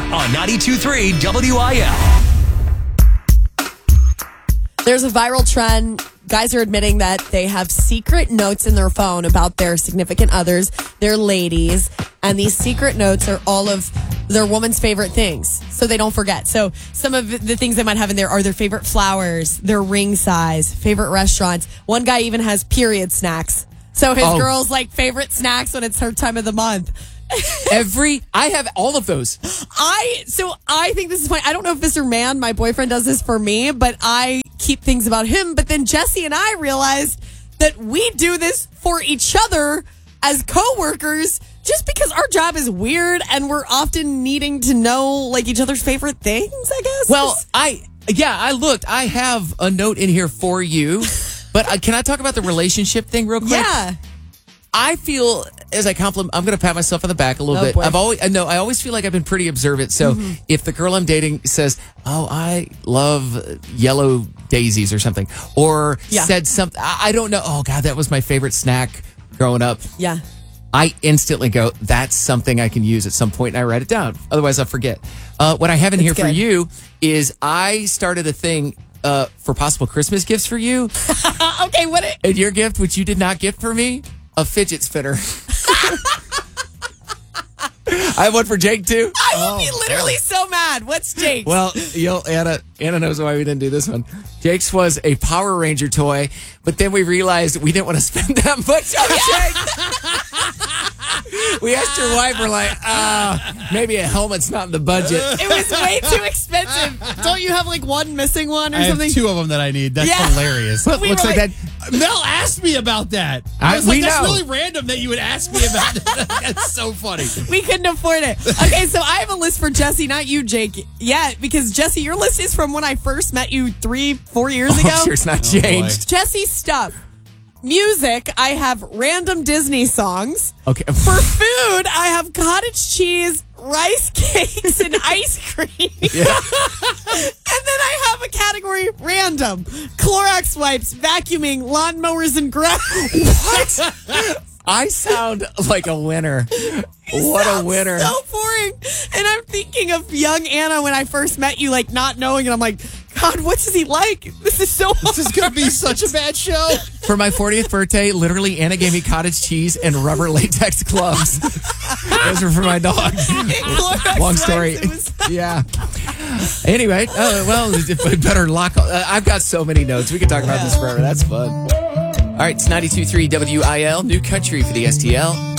on 92.3 WIL. There's a viral trend. Guys are admitting that they have secret notes in their phone about their significant others, their ladies, and these secret notes are all of their woman's favorite things, so they don't forget. So some of the things they might have in there are their favorite flowers, their ring size, favorite restaurants. One guy even has period snacks. So his girl's like favorite snacks when it's her time of the month. I have all of those. I think this is funny. I don't know if Mr. Man, my boyfriend, does this for me, but I keep things about him. But then Jesse and I realized that we do this for each other as coworkers, just because our job is weird and we're often needing to know like each other's favorite things, I guess. Well, I looked. I have a note in here for you, but can I talk about the relationship thing real quick? Yeah. I feel as I compliment, I'm going to pat myself on the back a little bit. Boy. I always feel like I've been pretty observant. So if the girl I'm dating says, "Oh, I love yellow daisies" or something, or said something, I don't know. Oh God, that was my favorite snack growing up. Yeah. I instantly go, that's something I can use at some point, and I write it down. Otherwise, I'll forget. What I have in here for you is I started a thing for possible Christmas gifts for you. Okay, And your gift, which you did not get for me, a fidget spinner. I have one for Jake, too. I would be literally so mad. What's Jake's? Well, Anna knows why we didn't do this one. Jake's was a Power Ranger toy, but then we realized we didn't want to spend that much on Jake. We asked your wife, we're like, maybe a helmet's not in the budget. It was way too expensive. Don't you have like one missing one or something? I have two of them that I need. That's hilarious. Looks like that. Mel asked me about that. I was like, that's know. really random that you would ask me about that. That's so funny. We couldn't afford it. Okay, so I have a list for Jesse, not you, Jake. Yeah, because Jesse, your list is from when I first met you 3-4 years ago. I'm sure it's not changed. Jesse's stuff. Music, I have random Disney songs. Okay. For food, I have cottage cheese, rice cakes, and ice cream. Yeah. And then I have a category random. Clorox wipes, vacuuming, lawnmowers, and grass. What? I sound like a winner. What a winner. So boring. And I'm thinking of young Anna when I first met you, like not knowing, and I'm like, God, what does he like? This is so hard. This is going to be such a bad show. For my 40th birthday, literally, Anna gave me cottage cheese and rubber latex gloves. Those were for my dog. Long story. Yeah. Anyway, better lock. I've got so many notes. We could talk about this forever. That's fun. All right, it's 92.3 WIL, New Country for the STL.